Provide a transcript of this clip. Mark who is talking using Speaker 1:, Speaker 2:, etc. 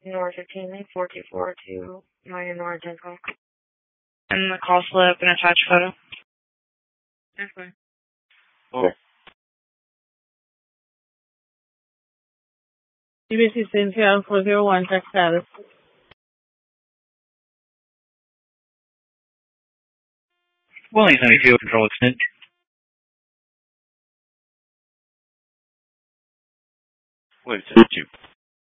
Speaker 1: North 15, 4242, North Denver.
Speaker 2: And the call slip and attached photo.
Speaker 1: Okay.
Speaker 3: Okay.
Speaker 4: CBC Cynthia 401, check status.
Speaker 5: Williams 92, control extent.
Speaker 3: Williams 92.